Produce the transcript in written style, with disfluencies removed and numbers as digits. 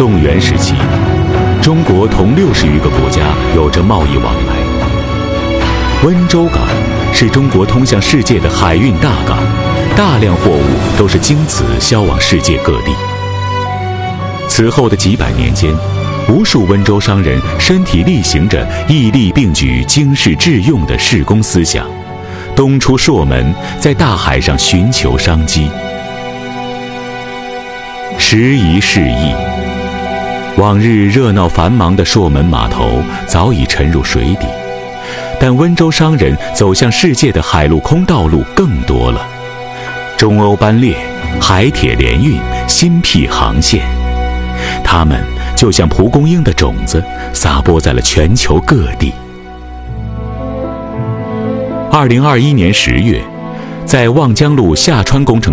宋元时期，中国同60余个国家有着贸易往来。温州港是中国通向世界的海运大港，大量货物都是经此销往世界各地。此后的几百年间，无数温州商人身体力行着义利并举、经世致用的事公思想，东出朔门，在大海上寻求商机。时移世易，往日热闹繁忙的朔门码头早已沉入水底，但温州商人走向世界的海陆空道路更多了。中欧班列、海铁联运新辟航线，他们就像蒲公英的种子，撒播在了全球各地。2021年10月，在望江路下川工程